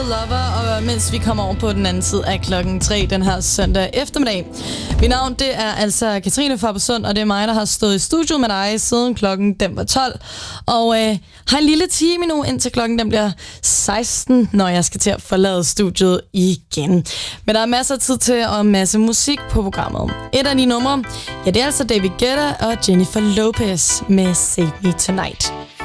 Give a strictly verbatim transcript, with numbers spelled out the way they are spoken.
Lover, og mens vi kommer over på den anden side af klokken tre den her søndag eftermiddag. Mit navn, det er altså Katrine Fabersund, og det er mig, der har stået i studiet med dig siden klokken den var tolv. Og øh, har en lille time nu, indtil klokken den bliver seksten, når jeg skal til at forlade studiet igen. Men der er masser af tid til og masse musik på programmet. Et af de numre, ja, det er altså David Guetta og Jennifer Lopez med Save Me Tonight.